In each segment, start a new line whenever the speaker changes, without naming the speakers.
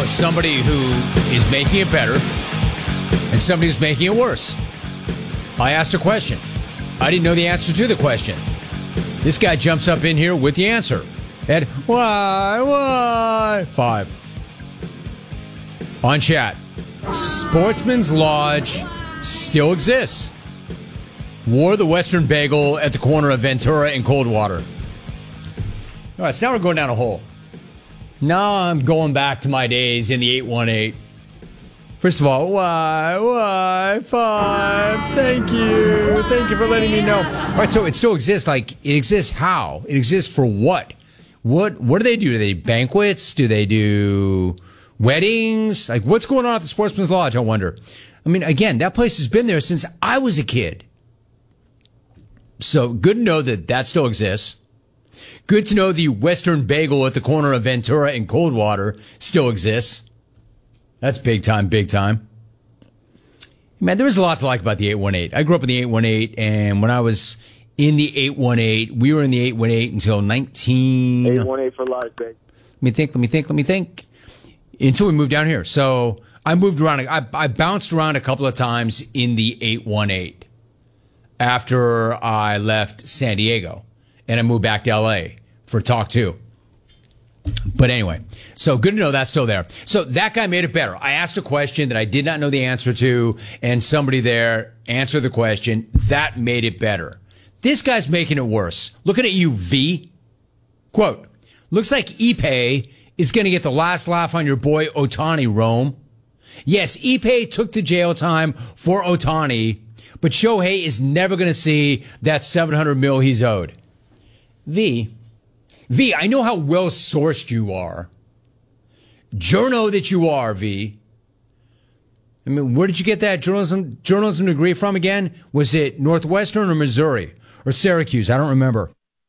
with somebody who is making it better and somebody who's making it worse. I asked a question. I didn't know the answer to the question. This guy jumps up in here with the answer. At why? 5. On chat. Sportsman's Lodge still exists. Wore the Western Bagel at the corner of Ventura and Coldwater. All right, so now we're going down a hole. Now I'm going back to my days in the 818. First of all, why 5? Thank you. Thank you for letting me know. All right, so it still exists. Like, it exists how? It exists for what? What do they do? Do they banquets? Do they do weddings? Like, what's going on at the Sportsman's Lodge, I wonder? I mean, again, that place has been there since I was a kid. So good to know that that still exists. Good to know the Western Bagel at the corner of Ventura and Coldwater still exists. That's big time, big time. Man, there was a lot to like about the 818. I grew up in the 818, and when I was in the 818, we were in the 818 until
818 for life, babe.
Let me think. Until we moved down here. So I moved around. I bounced around a couple of times in the 818 after I left San Diego. And I moved back to L.A. for Talk 2. But anyway, so good to know that's still there. So that guy made it better. I asked a question that I did not know the answer to, and somebody there answered the question. That made it better. This guy's making it worse. Looking at you, V. Quote, looks like Ippei is going to get the last laugh on your boy Ohtani, Rome. Yes, Ippei took the jail time for Ohtani, but Shohei is never going to see that $700 million he's owed. V, I know how well sourced you are. Journo that you are, V. I mean, where did you get that journalism degree from again? Was it Northwestern or Missouri or Syracuse? I don't remember.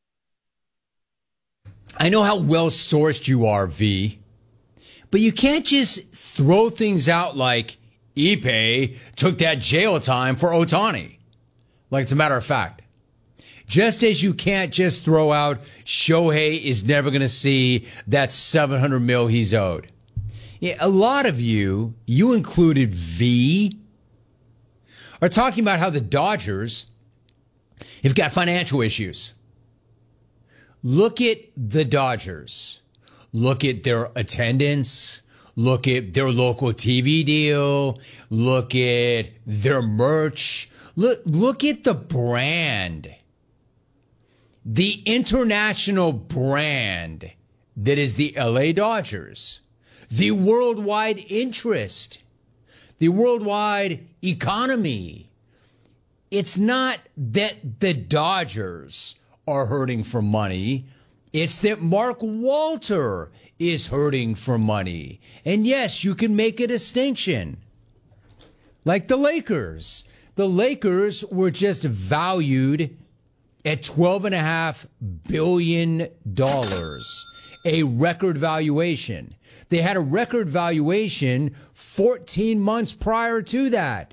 I know how well sourced you are, V. But you can't just throw things out like Ippei took that jail time for Ohtani. Like it's a matter of fact. Just as you can't just throw out Shohei is never going to see that $700 million he's owed. Yeah, a lot of you included V, are talking about how the Dodgers have got financial issues. Look at the Dodgers. Look at their attendance. Look at their local TV deal. Look at their merch. Look at the brand. The international brand that is the LA Dodgers, the worldwide interest, the worldwide economy. It's not that the Dodgers are hurting for money. It's that Mark Walter is hurting for money. And yes, you can make a distinction. Like the Lakers. The Lakers were just valued at $12.5 billion, a record valuation. They had a record valuation 14 months prior to that.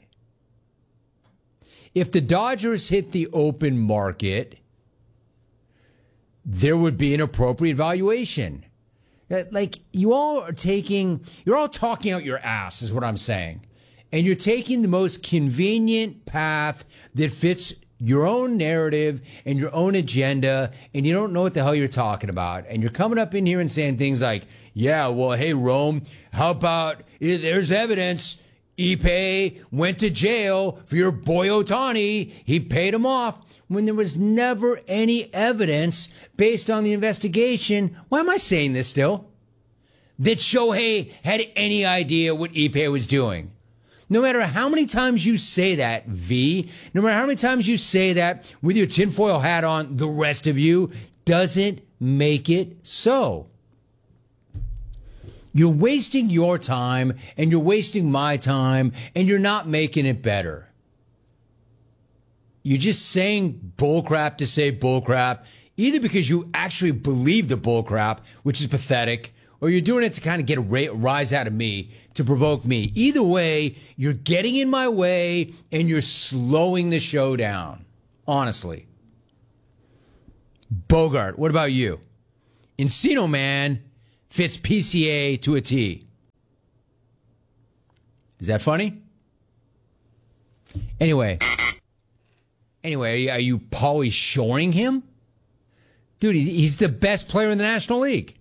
If the Dodgers hit the open market, there would be an appropriate valuation. Like, you're all talking out your ass, is what I'm saying. And you're taking the most convenient path that fits your own narrative and your own agenda, and you don't know what the hell you're talking about. And you're coming up in here and saying things like, yeah, well, hey, Rome, how about there's evidence Ippei went to jail for your boy Ohtani. He paid him off when there was never any evidence based on the investigation. Why am I saying this still? That Shohei had any idea what Ippei was doing. No matter how many times you say that, V, no matter how many times you say that with your tinfoil hat on, the rest of you doesn't make it so. You're wasting your time, and you're wasting my time, and you're not making it better. You're just saying bullcrap to say bullcrap, either because you actually believe the bullcrap, which is pathetic, or you're doing it to kind of get a rise out of me, to provoke me. Either way, you're getting in my way and you're slowing the show down. Honestly. Bogart, what about you? Encino Man fits PCA to a T. Is that funny? Anyway, are you Pauly Shoring him? Dude, he's the best player in the National League.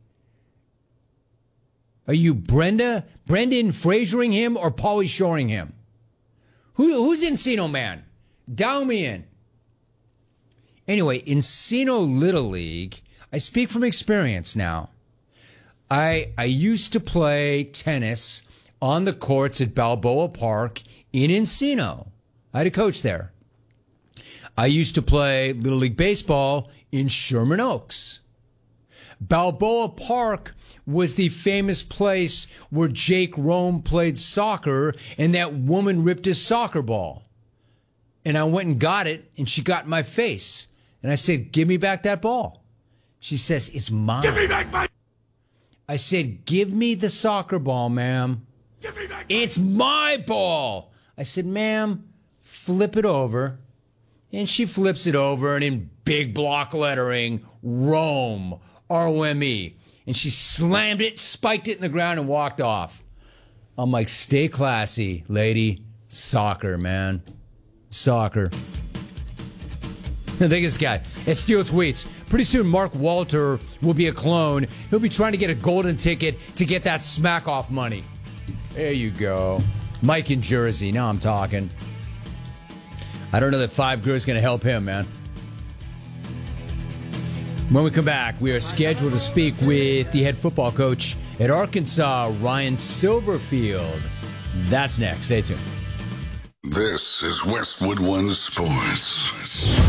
Are you Brendan Frasering him or Pauly Shoring him? Who's Encino Man? Dial me in. Anyway, Encino Little League, I speak from experience now. I used to play tennis on the courts at Balboa Park in Encino. I had a coach there. I used to play Little League Baseball in Sherman Oaks. Balboa Park was the famous place where Jake Rome played soccer and that woman ripped his soccer ball. And I went and got it, and she got in my face. And I said, give me back that ball. She says, it's mine. Give me back my... I said, give me the soccer ball, ma'am. Give me back it's my ball. I said, ma'am, flip it over. And she flips it over, and in big block lettering, Rome, R-O-M-E. And she slammed it, spiked it in the ground, and walked off. I'm like, stay classy, lady. Soccer, man. Soccer. Think of this guy. It's Steel Tweets. Pretty soon, Mark Walter will be a clone. He'll be trying to get a golden ticket to get that smack off money. There you go. Mike in Jersey. Now I'm talking. I don't know that Five Girls is going to help him, man. When we come back, we are scheduled to speak with the head football coach at Arkansas, Ryan Silverfield. That's next. Stay tuned.
This is Westwood One Sports.